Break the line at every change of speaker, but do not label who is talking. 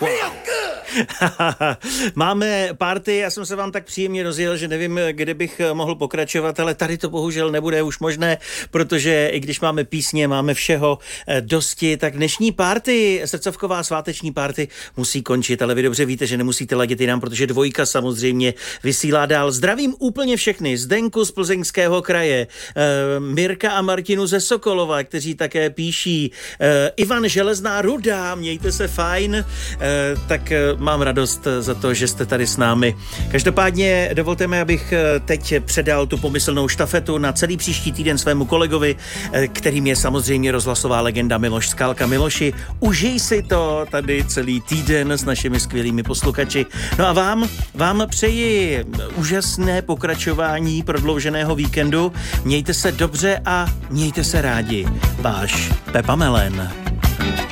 Máme party, já jsem se vám tak příjemně rozjel, že nevím, kde bych mohl pokračovat, ale tady to bohužel nebude už možné, protože i když máme písně, máme všeho dosti, tak dnešní party, srdcovková sváteční party musí končit, ale vy dobře víte, že nemusíte ladit jinam, protože Dvojka samozřejmě vysílá dál. Zdravím úplně všechny, Zdenku z Plzeňského kraje, Mirka a Martinu ze Sokolova, kteří také píší, Ivan Železná Ruda, mějte se fajn, tak mám radost za to, že jste tady s námi. Každopádně dovolte mi, abych teď předal tu pomyslnou štafetu na celý příští týden svému kolegovi, kterým je samozřejmě rozhlasová legenda Miloš Skalka. Miloši, užij si to tady celý týden s našimi skvělými posluchači. No a vám přeji úžasné pokračování prodlouženého víkendu. Mějte se dobře a mějte se rádi. Váš Pepa Melen.